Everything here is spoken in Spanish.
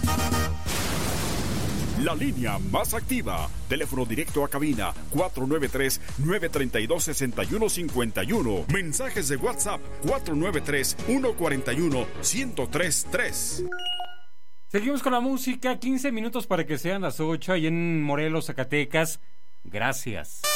La línea más activa. Teléfono directo a cabina 493-932-6151. Mensajes de WhatsApp 493-141-1033. Seguimos con la música. 15 minutos para que sean las 8 ahí en Morelos, Zacatecas. Gracias.